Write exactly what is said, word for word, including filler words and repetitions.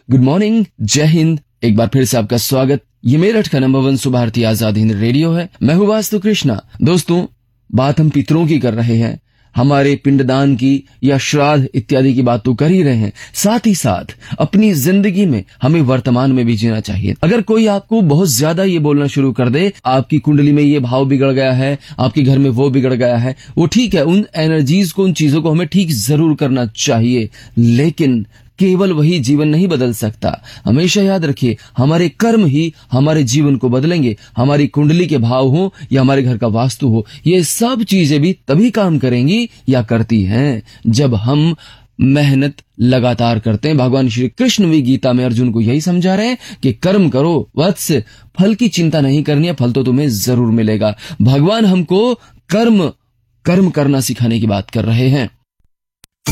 Good morning, जय हिंद। एक बार फिर से आपका स्वागत। ये मेरठ का नंबर वन सुबह भारतीय आजाद हिंद रेडियो है। मैं हूँ वास्तु कृष्णा। दोस्तों, बात हम पितरों की कर रहे हैं, हमारे पिंडदान की या श्राद्ध इत्यादि की बात तो कर ही रहे हैं। साथ ही साथ अपनी जिंदगी में हमें वर्तमान में भी जीना चाहिए। अगर कोई आपको बहुत ज्यादा ये बोलना शुरू कर दे, आपकी कुंडली में ये भाव बिगड़ गया है, आपके घर में वो बिगड़ गया है, वो ठीक है, उन एनर्जीज को, उन चीजों को हमें ठीक जरूर करना चाहिए, लेकिन केवल वही जीवन नहीं बदल सकता। हमेशा याद रखिए, हमारे कर्म ही हमारे जीवन को बदलेंगे। हमारी कुंडली के भाव हो या हमारे घर का वास्तु हो, ये सब चीजें भी तभी काम करेंगी या करती हैं जब हम मेहनत लगातार करते हैं। भगवान श्री कृष्ण भी गीता में अर्जुन को यही समझा रहे हैं कि कर्म करो वत्स, फल की चिंता नहीं करनी है, फल तो तुम्हें जरूर मिलेगा। भगवान हमको कर्म कर्म करना सिखाने की बात कर रहे हैं।